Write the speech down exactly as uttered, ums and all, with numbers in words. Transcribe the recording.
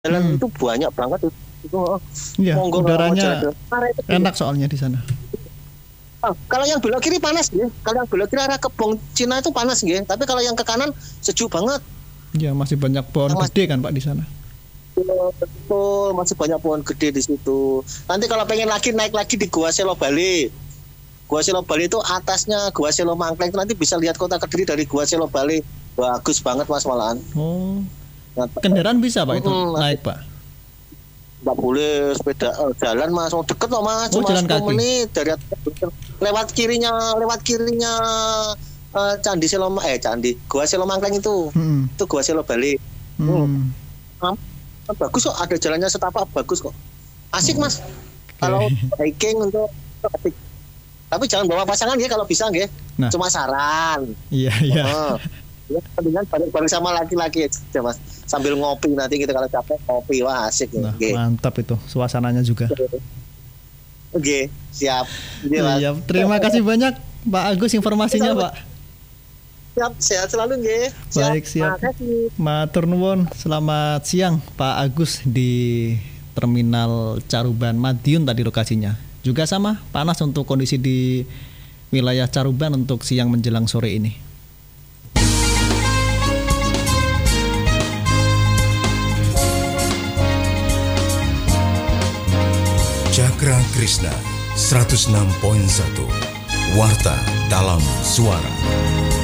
Jalan Hmm. itu banyak banget itu. Itu Iya, monggo kalau mau udaranya jalan. enak soalnya di sana. Ah, kalau yang belok kiri panas ya. Kalau yang belok kiri arah Kebon Cina itu panas ya. Tapi kalau yang ke kanan sejuk banget. Iya, masih banyak pohon Yang gede kan Pak di sana. Betul, masih banyak pohon gede di situ. Nanti kalau pengen lagi naik lagi di Gua Selo Bale. Gua Selo Bale itu atasnya Gua Selo Mangkleng itu nanti bisa lihat kota Kediri dari Gua Selo Bale. Bagus banget Mas malahan. Oh, Nah, kendaraan bisa Pak itu Mm-mm, naik Pak? nggak boleh sepeda eh, jalan Mas, mau deket loh Mas, Oh, cuma jalan sepuluh kaki. menit dari atas. Lewat kirinya, lewat kirinya eh, Candi Selo eh Candi Gua Selo Mangkleng itu. Hmm. Itu Gua Selo Bale. Hmm. Hmm. Bagus kok, ada jalannya setapak bagus kok. Asik Mas. Oke. Kalau hiking untuk asik. Tapi jangan bawa pasangan ya kalau bisa ya. Nah. Cuma saran. Iya, iya. Oh. Ya, mendingan bareng-bareng sama laki-laki aja Mas. Sambil ngopi nanti kita kalau capek ngopi wah asik ya. Nah, Oke. mantap itu suasananya juga. Oke, siap. Oke, Mas. Iya, terima kasih banyak Pak Agus informasinya Pak. Siap, sehat selalu nggih. Baik, siap. Makasih. Matur nuwun. Selamat siang Pak Agus di Terminal Caruban Madiun tadi lokasinya. Juga sama panas untuk kondisi di wilayah Caruban untuk siang menjelang sore ini. Cakra Krishna seratus enam koma satu Warta dalam Suara.